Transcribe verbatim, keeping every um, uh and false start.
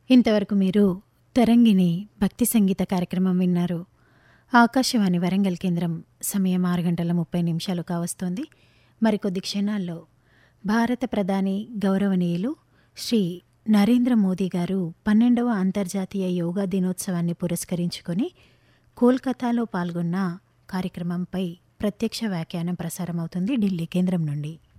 ఇంతవరకు మీరు తరంగిణి భక్తి సంగీత కార్యక్రమం విన్నారు. ఆకాశవాణి వరంగల్ కేంద్రం సమయం ఆరు గంటల ముప్పై నిమిషాలు కావస్తోంది. మరికొద్ది క్షణాల్లో భారత ప్రధాని గౌరవనీయులు శ్రీ నరేంద్ర మోదీ గారు పన్నెండవ అంతర్జాతీయ యోగా దినోత్సవాన్ని పురస్కరించుకొని కోల్కతాలో పాల్గొన్న కార్యక్రమంపై ప్రత్యక్ష వ్యాఖ్యానం ప్రసారమవుతుంది ఢిల్లీ కేంద్రం నుండి.